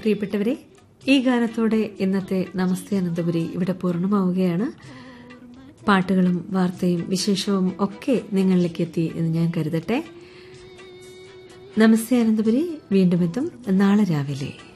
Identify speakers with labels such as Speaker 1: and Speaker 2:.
Speaker 1: പ്രിയപ്പെട്ടവരെ, ഈ ഗാനത്തോടെ ഇന്നത്തെ നമസ്തേ അനന്തപുരി ഇവിടെ പൂർണ്ണമാവുകയാണ്. പാട്ടുകളും വാർത്തയും വിശേഷവും ഒക്കെ നിങ്ങളിലേക്ക് എത്തി എന്ന് ഞാൻ കരുതട്ടെ. നമസ്തേ അനന്തപുരി വീണ്ടും എത്തും നാളെ രാവിലെ.